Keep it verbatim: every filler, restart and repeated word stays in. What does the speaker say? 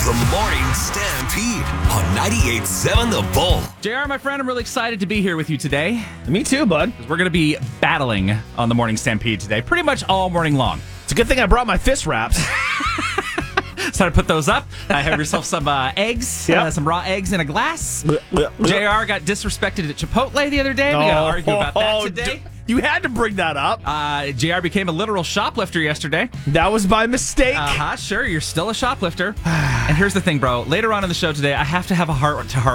The Morning Stampede on ninety-eight point seven The Bull. J R, my friend, I'm really excited to be here with you today. Me too, bud. We're going to be battling on the Morning Stampede today, pretty much all morning long. It's a good thing I brought my fist wraps. So to put those up, I have yourself some uh, eggs, Yep. uh, some raw eggs in a glass. J R got disrespected at Chipotle the other day. We got to argue about that Oh, today. d- You had to bring that up. Uh, J R became a literal shoplifter yesterday. That was by mistake. Uh huh. Sure, you're still a shoplifter. And here's the thing, bro. Later on in the show today, I have to have a heart to heart